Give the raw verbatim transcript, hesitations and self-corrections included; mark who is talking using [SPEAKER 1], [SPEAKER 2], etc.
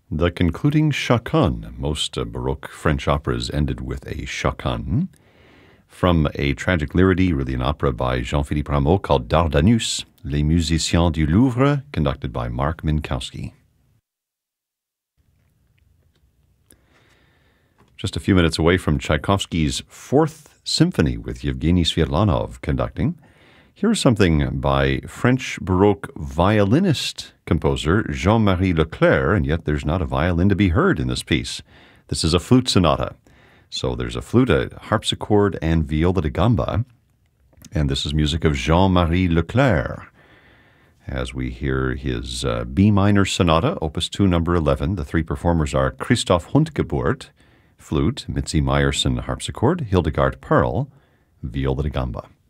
[SPEAKER 1] The concluding chaconne. Most uh, Baroque French operas ended with a chaconne. From a tragic lyredy, really an opera by Jean-Philippe Rameau called Dardanus, Les Musiciens du Louvre, conducted by Mark Minkowski. Just a few minutes away from Tchaikovsky's Fourth Symphony with Yevgeny Sviatlanov conducting. Here's something by French Baroque violinist composer Jean-Marie Leclerc, and yet there's not a violin to be heard in this piece. This is a flute sonata. So there's a flute, a harpsichord, and viola da gamba. And this is music of Jean-Marie Leclerc. As we hear his uh, B minor sonata, opus two, number eleven. The three performers are Christoph Hundgeburt, flute, Mitzi Meyerson, harpsichord, Hildegard Perl, viola da gamba.